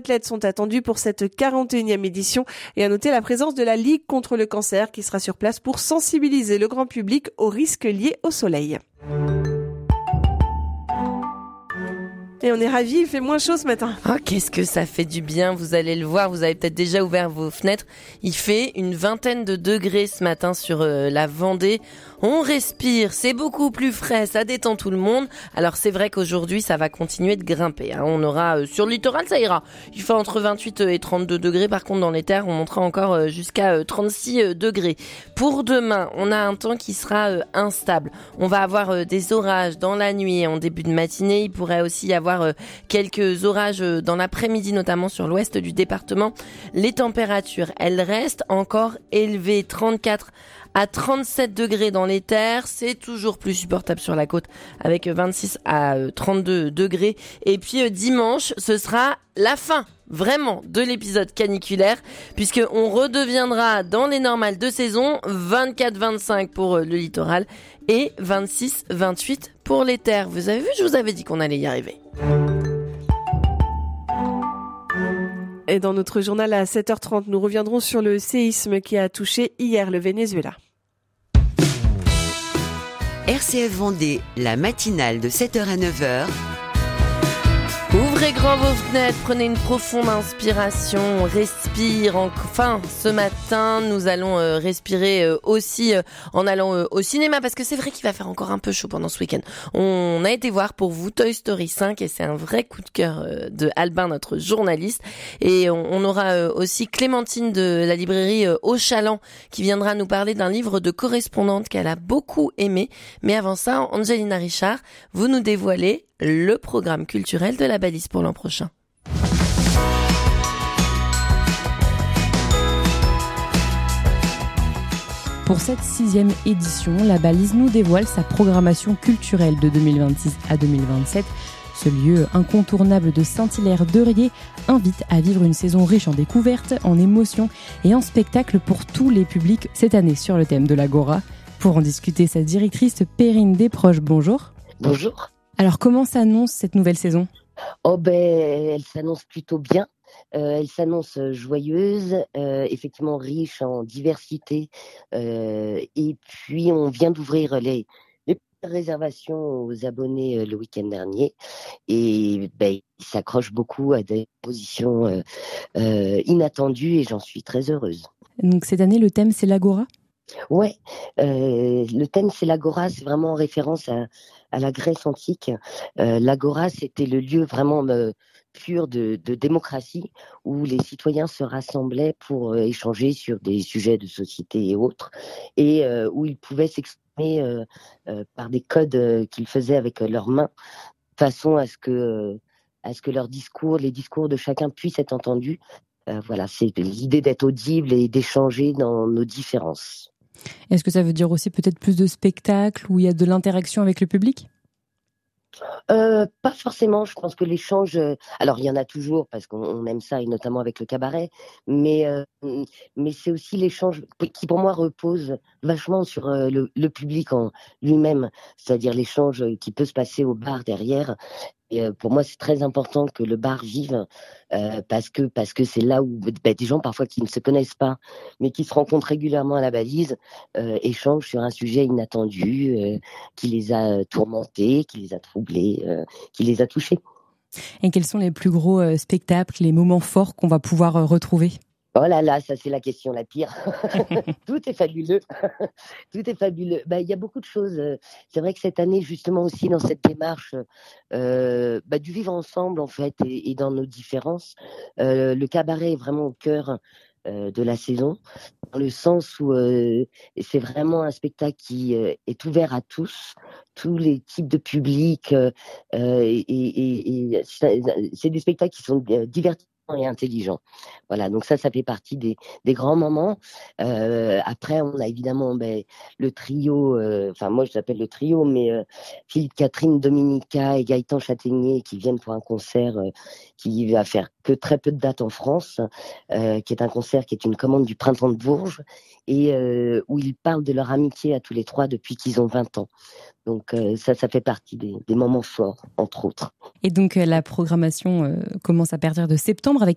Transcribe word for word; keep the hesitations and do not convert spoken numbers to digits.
athlètes sont attendus pour cette quarante et unième édition et à noter la présence de la Ligue contre le cancer qui sera sur place pour sensibiliser le grand public aux risques liés au soleil. Et on est ravis, il fait moins chaud ce matin. Oh, qu'est-ce que ça fait du bien, vous allez le voir, vous avez peut-être déjà ouvert vos fenêtres. Il fait une vingtaine de degrés ce matin sur euh, la Vendée. On respire, c'est beaucoup plus frais, ça détend tout le monde. Alors c'est vrai qu'aujourd'hui ça va continuer de grimper, hein. On aura, euh, sur le littoral ça ira. Il fait entre vingt-huit et trente-deux degrés, par contre dans les terres on montera encore euh, jusqu'à euh, trente-six euh, degrés. Pour demain, on a un temps qui sera euh, instable. On va avoir euh, des orages dans la nuit, en début de matinée. Il pourrait aussi y avoir euh, quelques orages euh, dans l'après-midi, notamment sur l'ouest du département. Les températures, elles restent encore élevées, trente-quatre à trente-sept degrés dans les terres, c'est toujours plus supportable sur la côte avec vingt-six à trente-deux degrés. Et puis euh, dimanche, ce sera la fin vraiment de l'épisode caniculaire puisque on redeviendra dans les normales de saison, vingt-quatre vingt-cinq pour euh, le littoral et vingt-six vingt-huit pour les terres. Vous avez vu, je vous avais dit qu'on allait y arriver. Et dans notre journal à sept heures trente, nous reviendrons sur le séisme qui a touché hier le Venezuela. R C F Vendée, la matinale de sept heures à neuf heures. Ouvrez grand vos fenêtres, prenez une profonde inspiration, on respire. Enfin, ce matin, nous allons euh, respirer euh, aussi euh, en allant euh, au cinéma parce que c'est vrai qu'il va faire encore un peu chaud pendant ce week-end. On a été voir pour vous Toy Story cinq et c'est un vrai coup de cœur euh, de Albin, notre journaliste. Et on, on aura euh, aussi Clémentine de la librairie euh, Au Chaland qui viendra nous parler d'un livre de correspondante qu'elle a beaucoup aimé. Mais avant ça, Angelina Richard, vous nous dévoilez le programme culturel de la Balise pour l'an prochain. Pour cette sixième édition, la Balise nous dévoile sa programmation culturelle de deux mille vingt-six à deux mille vingt-sept. Ce lieu incontournable de Saint-Hilaire-d'Eurier invite à vivre une saison riche en découvertes, en émotions et en spectacles pour tous les publics cette année sur le thème de l'Agora. Pour en discuter, sa directrice Perrine Desproges, bonjour. Bonjour. Alors, comment s'annonce cette nouvelle saison ? Oh ben, elle s'annonce plutôt bien. Euh, elle s'annonce joyeuse, euh, effectivement riche en diversité. Euh, et puis, on vient d'ouvrir les, les réservations aux abonnés euh, le week-end dernier. Et ben, ils s'accrochent beaucoup à des positions euh, euh, inattendues et j'en suis très heureuse. Donc, cette année, le thème, c'est l'Agora ? Ouais, euh, le thème c'est l'Agora, c'est vraiment en référence à, à la Grèce antique. Euh, L'Agora, c'était le lieu vraiment euh, pur de, de démocratie où les citoyens se rassemblaient pour euh, échanger sur des sujets de société et autres, et euh, où ils pouvaient s'exprimer euh, euh, par des codes euh, qu'ils faisaient avec euh, leurs mains, de façon à ce que euh, à ce que leurs discours, les discours de chacun puissent être entendus. Euh, voilà, c'est l'idée d'être audible et d'échanger dans nos différences. Est-ce que ça veut dire aussi peut-être plus de spectacles où il y a de l'interaction avec le public ? Euh, pas forcément, je pense que l'échange, euh, alors il y en a toujours parce qu'on on aime ça et notamment avec le cabaret, mais euh, mais c'est aussi l'échange qui pour moi repose vachement sur euh, le, le public en lui-même, c'est-à-dire l'échange qui peut se passer au bar derrière. Et euh, pour moi, c'est très important que le bar vive euh, parce que parce que c'est là où bah, des gens parfois qui ne se connaissent pas, mais qui se rencontrent régulièrement à la Balise, euh, échangent sur un sujet inattendu euh, qui les a tourmentés, qui les a troublés, euh, qui les a touchés. Et quels sont les plus gros euh, spectacles, les moments forts qu'on va pouvoir euh, retrouver ? Oh là là, ça c'est la question la pire. Tout est fabuleux. Tout est fabuleux. Bah, il y a beaucoup de choses. C'est vrai que cette année, justement aussi dans cette démarche euh, bah, du vivre ensemble en fait et, et dans nos différences, euh, le cabaret est vraiment au cœur euh, de la saison, dans le sens où euh, c'est vraiment un spectacle qui euh, est ouvert à tous, tous les types de publics. Euh, et, et, et c'est, c'est des spectacles qui sont divertissants et intelligent. Voilà, donc ça, ça fait partie des, des grands moments. Euh, après, on a évidemment ben, le trio, euh, enfin moi je l'appelle le trio, mais euh, Philippe Catherine, Dominica et Gaëtan Châtaignier qui viennent pour un concert euh, qui va faire que très peu de dates en France, euh, qui est un concert qui est une commande du Printemps de Bourges et euh, où ils parlent de leur amitié à tous les trois depuis qu'ils ont vingt ans. Donc euh, ça, ça fait partie des, des moments forts, entre autres. Et donc euh, la programmation euh, commence à partir de septembre avec